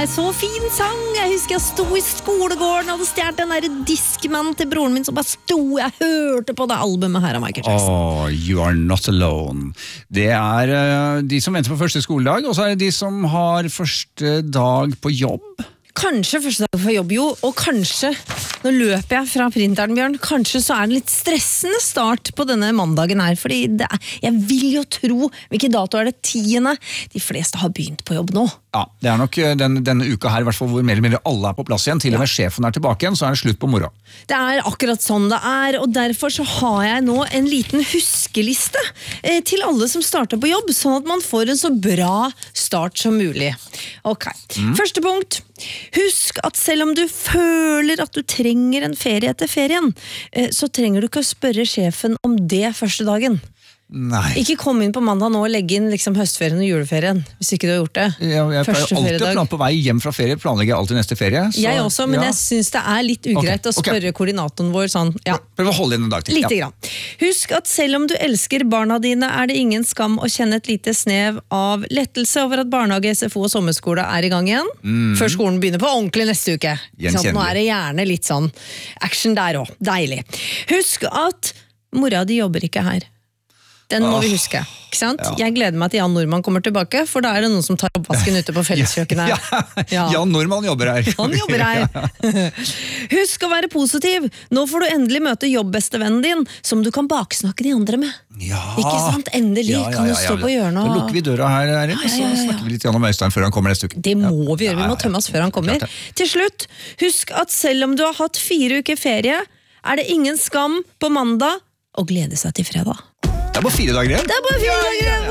så fin sang. Jeg husker jeg sto I skolegården og hadde stjert den der diskmannen til broren min, så bare jeg hørte på det albumet her av Michael Jackson. You are not alone. Det de som venter på første skoledag, og så det de som har første dag på jobb. Kanskje første dag på jobb, jo, og kanskje, nå løper jeg fra printeren, Bjørn, kanskje så det litt stressende start på denne mandagen her, fordi jeg vil jo tro, hvilken dato det 10. De fleste har begynt på jobb nå. Ja, det nok denne uka her, I hvert fall hvor mer eller mindre alle på plass igjen, til og med sjefen tilbake igjen, så det slutt på moro. Det akkurat sånn det og derfor så har jeg nå en liten huskeliste til alle som starter på jobb, sånn at man får en så bra start som mulig. Ok, første punkt. Husk at selv om du føler at du trenger en ferie etter ferien, så trenger du ikke å spørre sjefen om det første dagen. Nei. Ikke kom inn på mandag nå og legge inn liksom høstferien og juleferien, hvis ikke du har gjort det. Jeg pleier alltid å på vei hjem fra ferie, planlegger alltid neste ferie. Så, jeg også, men jeg synes det litt ugreit å spørre koordinatoren vår sånn. Ja. Prøv å holde inn en dag til. Litt grann. Husk at selv om du elsker barna dine, det ingen skam å kjenne et lite snev av lettelse over at barnehage, SFO og sommerskole I gang igjen, før skolen begynner på ordentlig neste uke. Nå det gjerne litt sånn action der også. Deilig. Husk at mora di jobber ikke her. Den må vi huske, ikke sant? Ja. Jeg gleder meg til Jan Normann kommer tilbake, for da det noen som tar oppvasken ute på felleskjøkkenet. Ja. Jan Normann jobber her. Han jobber her. Husk å være positiv. Nå får du endelig møte jobbbestevennen din, som du kan baksnakke de andre med. Ja. Ikke sant? Endelig kan du stå på hjørnet. Da lukker vi døra her, og så snakker vi litt om Øystein før han kommer neste uke. Det må vi gjøre, vi må tømme oss før han kommer. Til slutt, husk at selv om du har hatt 4 uker ferie, det ingen skam på mandag å glede seg til fredag. Det bare 4 dager igjen. Det bare 4 dager igjen.